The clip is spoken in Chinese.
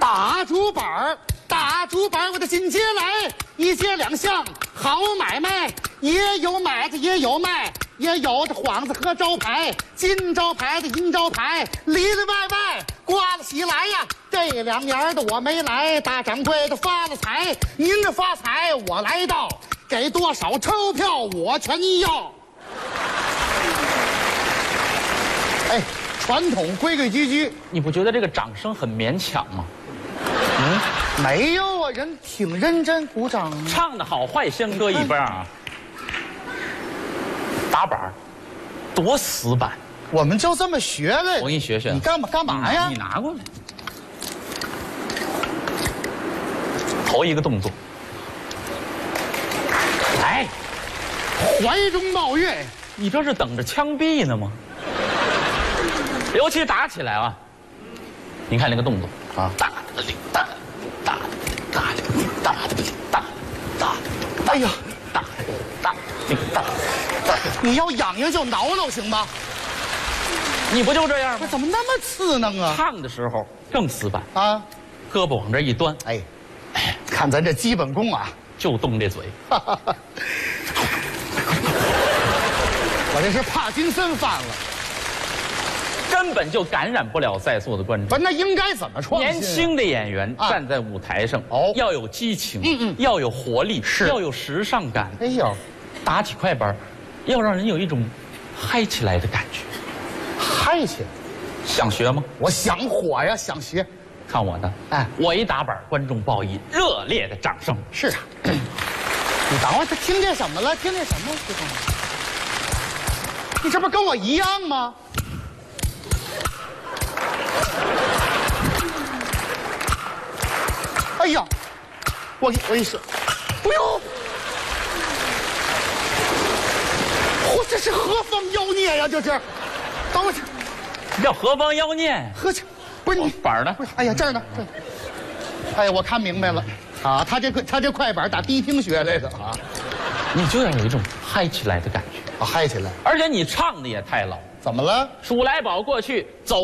大竹板儿，大竹板儿，我的金街来，一街两巷好买卖，也有买的也有卖，也有的幌子和招牌，金招牌的银招牌，里里外外刮了起来呀。这2年的我没来，大掌柜的发了财，您这发财我来到，给多少钞票我全要。哎，传统规规矩矩， 你不觉得这个掌声很勉强吗？ 没有啊，人挺认真鼓掌。 唱的好坏先搁一边啊。打板儿，多死板。 我们就这么学的。 我给你学学。 你干嘛呀？ 你拿过来。头一个动作，来， 怀中抱月， 你这是等着枪毙呢吗？尤其打起来啊，你看那个动作啊，大的领大的大的大的大的大大， 哎呀， 大大领大大， 你要痒痒就挠挠行吗？ 你不就这样吗？ 怎么那么刺挠啊？ 唱的时候更死板啊， 胳膊往这一端， 哎，看咱这基本功啊， 就动这嘴。 我这是帕金森犯了， 根本就感染不了在座的观众。 不，那应该怎么创新？ 年轻的演员站在舞台上，要有激情，要有活力，要有时尚感。 哎呦， 打起快板，要让人有一种嗨起来的感觉。 嗨起来， 想学吗？ 我想火呀，想学。 看我的，哎，我一打板，观众报以热烈的掌声。 是啊，你等会儿，他听见什么了？听见什么？你这不跟我一样吗？哎呀，我一说，哎呦，嚯，这是何方妖孽呀？这是，等会儿， 叫何方妖孽？ 呵去，不是你板呢？ 哎呀，这儿呢，这。哎呀，我看明白了，啊，他这快板打迪厅学来的啊， 你就要有一种嗨起来的感觉， 啊，嗨起来， 而且你唱的也太老。 怎么了？ 数来宝过去走。